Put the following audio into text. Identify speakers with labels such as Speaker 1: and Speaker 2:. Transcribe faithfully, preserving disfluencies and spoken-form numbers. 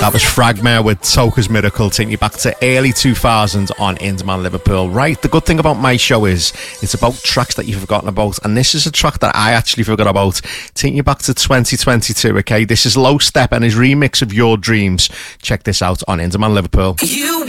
Speaker 1: That was Fragmare with Toka's Miracle, taking you back to early two thousands on Indie Liverpool. Right, the good thing about my show is it's about tracks that you've forgotten about, and this is a track that I actually forgot about, taking you back to twenty twenty-two, okay? This is Low Step and his remix of Your Dreams. Check this out on Indie Liverpool.
Speaker 2: You